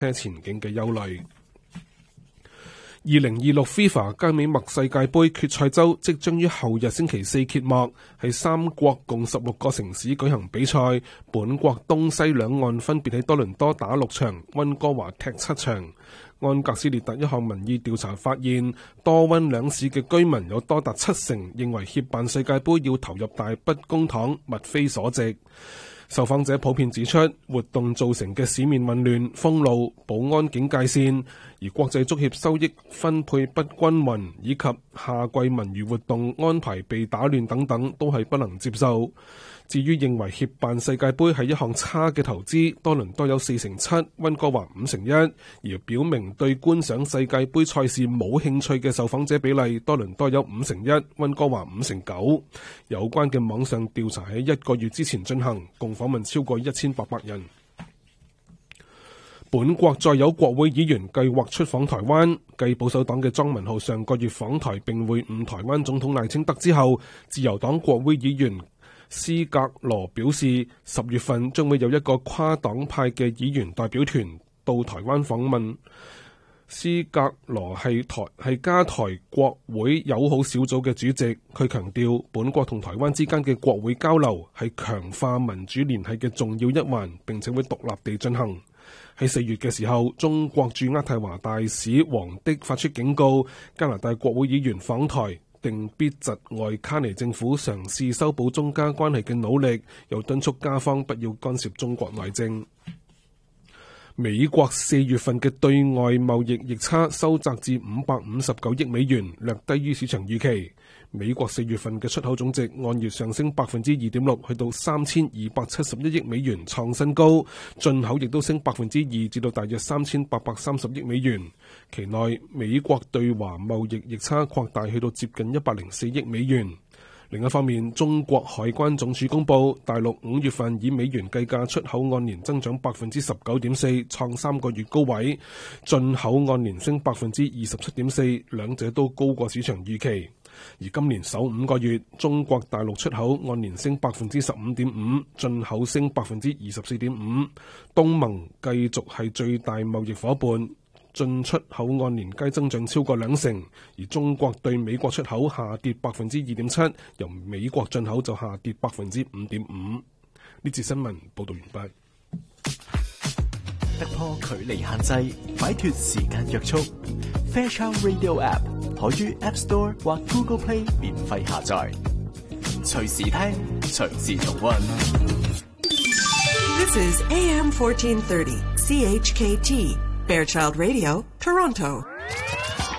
車前景嘅憂慮。2026 FIFA 加美墨世界盃決賽周即將於後日星期四揭幕，喺3國共16個城市舉行比賽。本國東西兩岸分別喺多倫多打6場，溫哥華踢7場。安格斯列特一項民意調查發現，多溫兩市嘅居民有多達70%認為協辦世界盃要投入大筆公帑，物非所值。受訪者普遍指出，活動造成嘅市面混亂、封路、保安警戒線，而國際足協收益分配不均勻，以及夏季文娛活動安排被打亂等等，都係不能接受。至於認為協辦世界盃係一項差嘅投資，多倫多有47%，溫哥華51%，而表明對觀賞世界盃賽事冇興趣嘅受訪者比例，多倫多有51%，溫哥華59%。有關嘅網上調查喺1個月之前進行，共訪問超過1800人。本國再有國會議員計劃出訪台灣，繼保守黨嘅莊文浩上個月訪台並會晤台灣總統賴清德之後，自由黨國會議員斯格羅表示，10月份將會有一個跨黨派嘅議員代表團到台灣訪問。斯格羅係加台國會友好小組嘅主席，佢強調本國同台灣之間嘅國會交流係強化民主聯繫嘅重要一環，並且會獨立地進行。喺4月嘅時候，中國駐渥太華大使王的發出警告，加拿大國會議員訪台定必窒礙卡尼政府嘗試修補中加關係嘅努力，又敦促加方不要干涉中國內政。美國4月份嘅對外貿易逆差收窄至559億美元，略低於市場預期。美國4月份嘅出口總值按月上升 2.6%， 去到3271億美元，創新高。進口亦都升 2%， 至到大約3830億美元。期內美國對華貿易逆差擴大，去到接近104億美元。另一方面，中國海關總署公佈，大陸5月份以美元計價出口按年增長 19.4%， 創3個月高位；進口按年升 27.4%， 兩者都高過市場預期。而今年首5個月，中國大陸出口按年升 15.5%， 進口升 24.5%。東盟繼續係最大貿易夥伴，進出口按年皆增長超過2成，而中國對美國出口下跌 2.7%， 由美國進口就下跌 5.5%。呢節新聞報道完畢。 突破距離限制，擺脫時間約束。Fairchild Radio App 可於 App Store 或 Google Play 免費下載，隨時聽，隨時重溫。 This is AM 1430 CHKT Fairchild Radio, Toronto.